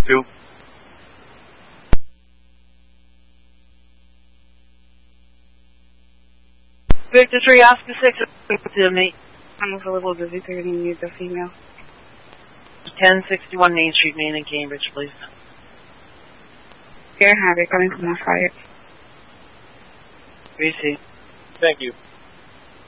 2. Victor 3, Oscar 6, to me. I'm a little busy figuring you the female. 1061 Main Street, Maine and Cambridge, please. Here, have it coming from my fire. Receive. Thank you.